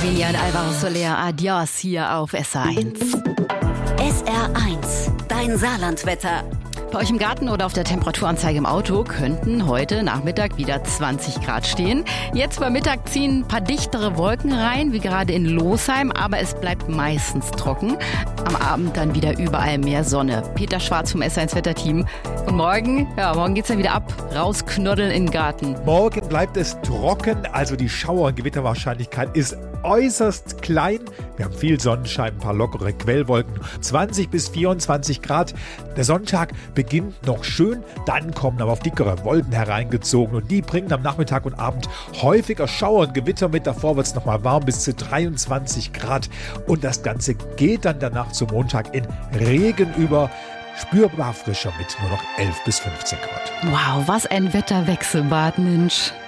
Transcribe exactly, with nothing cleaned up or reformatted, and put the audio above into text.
Lavinia und Alvaro Soler, Adios hier auf S R eins. S R eins, dein Saarlandwetter. Bei euch im Garten oder auf der Temperaturanzeige im Auto könnten heute Nachmittag wieder zwanzig Grad stehen. Jetzt bei Mittag ziehen ein paar dichtere Wolken rein, wie gerade in Losheim, aber es bleibt meistens trocken. Am Abend dann wieder überall mehr Sonne. Peter Schwarz vom S R eins Wetterteam. Und morgen, ja, morgen geht's dann wieder ab. Rausknoddeln in den Garten. Morgen bleibt es trocken, also die Schauer- und Gewitterwahrscheinlichkeit ist äußerst klein. Wir haben viel Sonnenschein, ein paar lockere Quellwolken, zwanzig bis vierundzwanzig Grad. Der Sonntag beginnt noch schön, dann kommen aber auf dickere Wolken hereingezogen und die bringen am Nachmittag und Abend häufiger Schauer und Gewitter mit. Davor wird es nochmal warm bis zu dreiundzwanzig Grad und das Ganze geht dann danach zum Montag in Regen über. Spürbar frischer mit nur noch elf bis fünfzehn Grad. Wow, was ein Wetterwechselbad, Mensch.